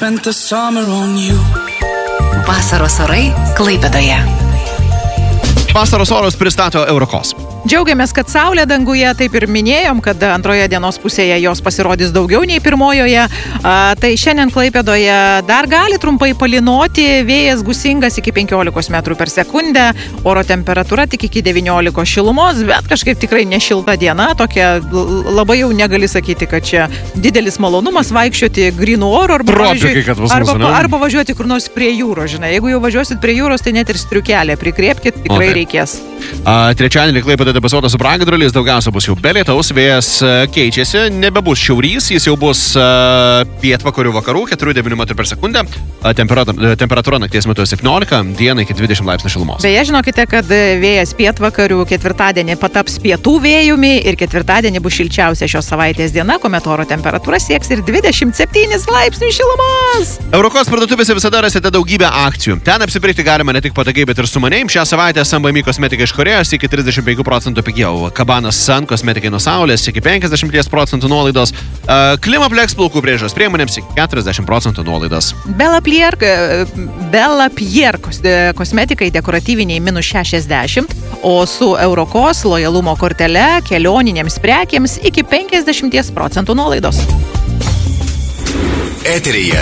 spent the summer on you. Vasaros orai Klaipėdoje. Vasaros orus pristato Eurocos. Džiaugiamės, kad saulė danguje, taip ir minėjom, kad antroje dienos pusėje jos pasirodys daugiau nei pirmojoje. Tai šiandien Klaipėdoje dar gali trumpai palynoti, vėjas gūsingas iki 15 metrų per sekundę, oro temperatūra tik iki 19 šilumos, bet kažkaip tikrai nešilta diena, tokia labai jau negali sakyti, kad čia didelis malonumas vaikščioti grynų oro arba važiuoti kur nors prie jūros, žinai. Jeigu jau važiuosit prie jūros, tai net ir striukelę prikrėpkit, tikrai reikės. Trečiadienį Klaipėdoje debesuotas su pragiedruliais, daugiausia bus jau be lietaus, vėjas keičiasi, nebebus šiaurys, jis jau bus pietvakarių vakarų, 4-9 metrų per sekundę, temperatūra nakties metu 17, dieną iki 20 laipsnių šilumos. Beje, žinokite, kad vėjas pietvakarių ketvirtadienį pataps pietų vėjumi ir ketvirtadienį bus šilčiausia šios savaitės diena, kuomet oro temperatūra sieks ir 27 laipsnių šilumos. Eurocos parduotuvėse visada rasite daugybę akcijų. Ten apsipirkti galima ne tik patogiai, bet ir sumaniai. Šią savaitę Sambami kosmetika iš Korėjos iki 35% pigiau. Kabanas Sun kosmetikai nuo saulės iki 50% nuolaidos. Klimaplex plaukų priežiūros priemonėms iki 40% nuolaidos. Bella Pierre kosmetikai dekoratyviniai -60, o su Eurocos lojalumo kortele kelioninėms prekėms iki 50% nuolaidos. Eteryje